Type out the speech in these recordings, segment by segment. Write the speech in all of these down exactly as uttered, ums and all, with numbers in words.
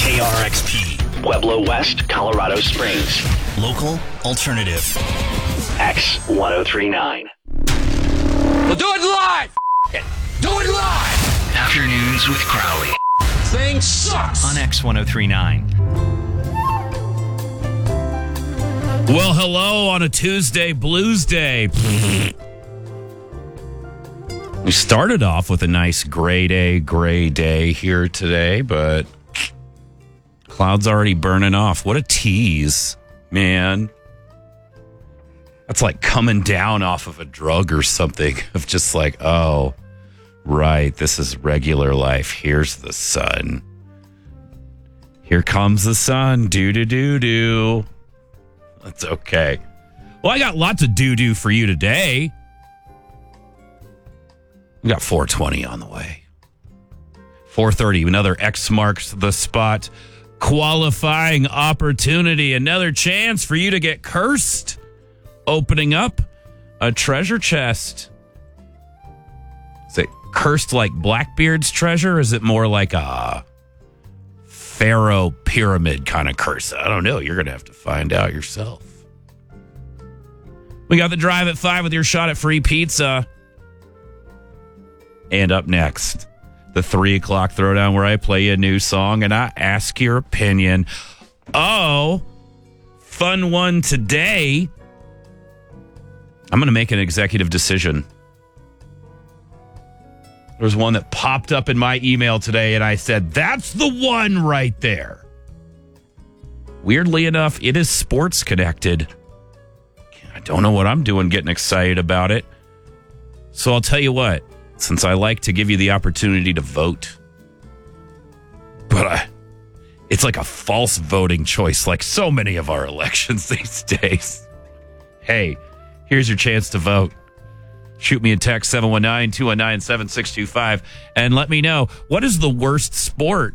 K R X P, Pueblo West, Colorado Springs. local alternative. X ten thirty-nine. We'll do it live! F- it. Do it live! Afternoons with Crowley. Thing sucks! On X ten thirty-nine. Well, hello on a Tuesday Blues Day. We started off with a nice gray day, gray day here today, but clouds already burning off. What a tease, man. That's like coming down off of a drug or something of just like, oh, right, this is regular life. Here's the sun. Here comes the sun. Do-do-do-do. That's okay. Well, I got lots of doo-doo for you today. We got four twenty on the way. four thirty, another X marks the spot. Qualifying opportunity. Another chance for you to get cursed. Opening up a treasure chest. Is it cursed like Blackbeard's treasure? Or is it more like a Pharaoh pyramid kind of curse? I don't know. You're going to have to find out yourself. We got the drive at five with your shot at free pizza. And up next, the three o'clock throwdown where I play you a new song and I ask your opinion. Oh, fun one today. I'm going to make an executive decision. There's one that popped up in my email today and I said, that's the one right there. Weirdly enough, it is sports connected. I don't know what I'm doing getting excited about it. So I'll tell you what. Since I like to give you the opportunity to vote. But I, it's like a false voting choice, like so many of our elections these days. Hey, here's your chance to vote. Shoot me a text, seven one nine, two one nine, seven six two five, and let me know, what is the worst sport?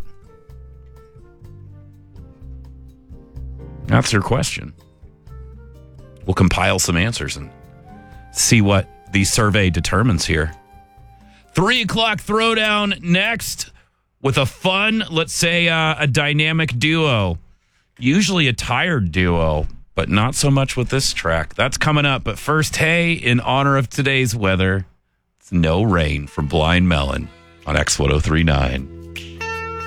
That's your question. We'll compile some answers and see what the survey determines here. Three o'clock throwdown next with a fun, let's say, uh, a dynamic duo. Usually a tired duo, but not so much with this track. That's coming up. But first, hey, in honor of today's weather, it's No Rain from Blind Melon on X ten thirty-nine.